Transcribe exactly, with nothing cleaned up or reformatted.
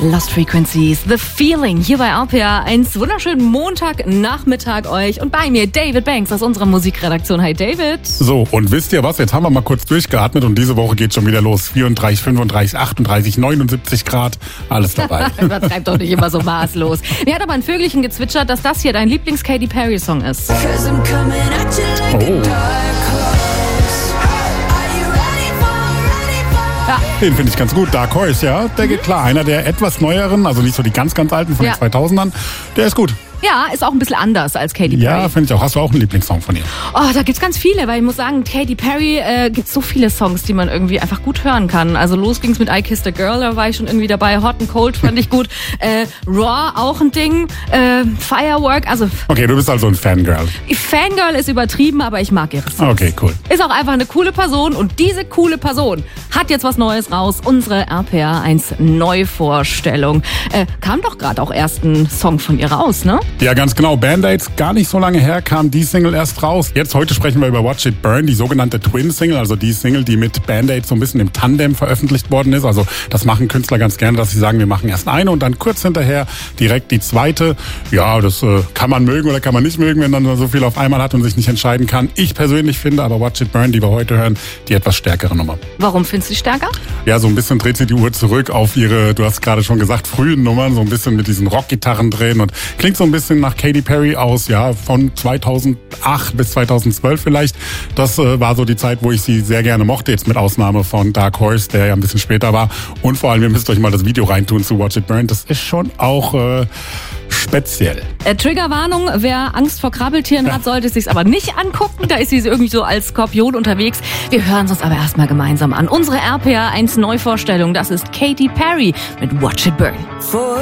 Lost Frequencies, The Feeling, hier bei R P R eins. Wunderschönen Montagnachmittag euch und bei mir David Banks aus unserer Musikredaktion. Hi David. So, und wisst ihr was? Jetzt haben wir mal kurz durchgeatmet und diese Woche geht schon wieder los. vierunddreißig, fünfunddreißig, achtunddreißig, neunundsiebzig Grad, alles dabei. Übertreibt doch nicht immer so maßlos. Mir hat aber ein Vögelchen gezwitschert, dass das hier dein Lieblings-Katy Perry-Song ist. Oh. Ja. Den finde ich ganz gut. Dark Horse, ja, der geht klar. Einer der etwas neueren, also nicht so die ganz, ganz alten von Ja. den zweitausendern, der ist gut. Ja, ist auch ein bisschen anders als Katy Perry. Ja, finde ich auch. Hast du auch einen Lieblingssong von ihr? Oh, da gibt's ganz viele, weil ich muss sagen, Katy Perry äh, gibt so viele Songs, die man irgendwie einfach gut hören kann. Also los ging's mit I Kissed a Girl, da war ich schon irgendwie dabei. Hot and Cold fand ich gut. Äh, Raw auch ein Ding. Äh, Firework, also Okay, du bist also ein Fangirl. Fangirl ist übertrieben, aber ich mag ihre Songs. Okay, cool. Ist auch einfach eine coole Person und diese coole Person hat jetzt was Neues raus. Unsere R P R eins Neuvorstellung. Äh, kam doch gerade auch erst ein Song von ihr raus, ne? Ja, ganz genau. Band-Aids, gar nicht so lange her, kam die Single erst raus. Jetzt, heute sprechen wir über Watch It Burn, die sogenannte Twin-Single, also die Single, die mit Band-Aids so ein bisschen im Tandem veröffentlicht worden ist. Also das machen Künstler ganz gerne, dass sie sagen, wir machen erst eine und dann kurz hinterher direkt die zweite. Ja, das äh, kann man mögen oder kann man nicht mögen, wenn man so viel auf einmal hat und sich nicht entscheiden kann. Ich persönlich finde aber Watch It Burn, die wir heute hören, die etwas stärkere Nummer. Warum findest du die stärker? Ja, so ein bisschen dreht sie die Uhr zurück auf ihre, du hast gerade schon gesagt, frühen Nummern, so ein bisschen mit diesen Rockgitarren drehen und klingt so ein bisschen nach Katy Perry aus, ja, von zweitausendacht bis zweitausendzwölf vielleicht. Das äh, war so die Zeit, wo ich sie sehr gerne mochte, jetzt mit Ausnahme von Dark Horse, der ja ein bisschen später war. Und vor allem, ihr müsst euch mal das Video reintun zu Watch It Burn. Das ist schon auch äh, speziell. Äh, Triggerwarnung, wer Angst vor Krabbeltieren hat, sollte es sich aber nicht angucken. Da ist sie irgendwie so als Skorpion unterwegs. Wir hören es uns aber erstmal gemeinsam an. Unsere R P R eins Neuvorstellung, das ist Katy Perry mit Watch It Burn.